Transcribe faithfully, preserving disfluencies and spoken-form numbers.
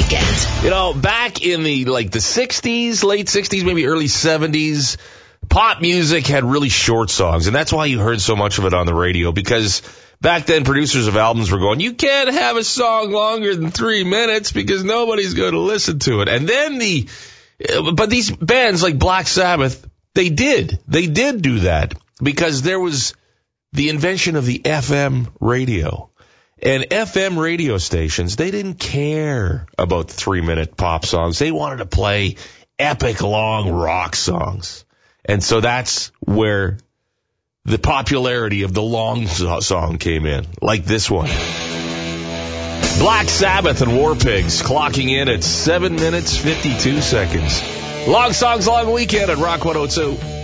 weekend. You know, back in the, like, the sixties, late sixties, maybe early seventies, pop music had really short songs, and that's why you heard so much of it on the radio, because back then producers of albums were going, you can't have a song longer than three minutes because nobody's going to listen to it. And then the, but these bands like Black Sabbath, they did. They did do that because there was the invention of the F M radio. And F M radio stations, they didn't care about three-minute pop songs. They wanted to play epic, long rock songs. And so that's where the popularity of the long song came in, like this one. Black Sabbath and War Pigs clocking in at seven minutes, fifty-two seconds. Long songs, long weekend at Rock one oh two.